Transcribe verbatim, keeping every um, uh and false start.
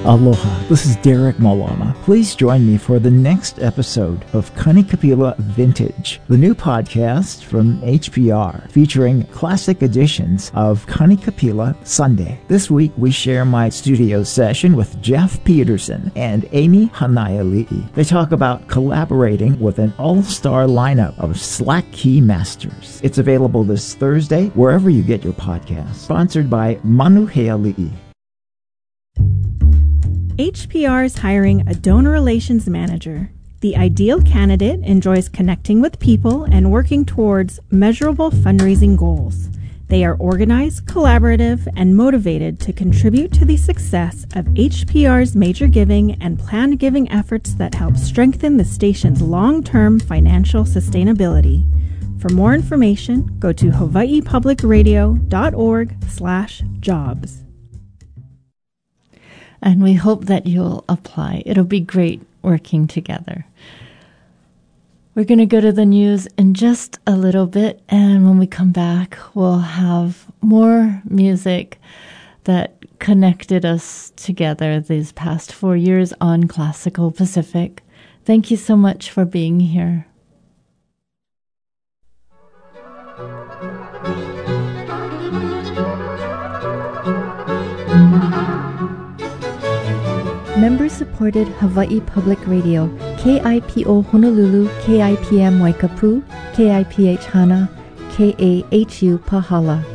Aloha, this is Derek Malama. Please join me for the next episode of Kanikapila Vintage, the new podcast from H P R featuring classic editions of Kanikapila Sunday. This week we share my studio session with Jeff Peterson and Amy Hanaiali'i. They talk about collaborating with an all-star lineup of slack key masters. It's available this Thursday wherever you get your podcasts. Sponsored by Manuheali'i. H P R is hiring a donor relations manager. The ideal candidate enjoys connecting with people and working towards measurable fundraising goals. They are organized, collaborative, and motivated to contribute to the success of H P R's major giving and planned giving efforts that help strengthen the station's long-term financial sustainability. For more information, go to hawaii public radio dot org slash jobs. And we hope that you'll apply. It'll be great working together. We're going to go to the news in just a little bit, and when we come back, we'll have more music that connected us together these past four years on Classical Pacific. Thank you so much for being here. Member-supported Hawaii Public Radio, K I P O Honolulu, K I P M Waikapu, K I P H Hana, K A H U Pahala.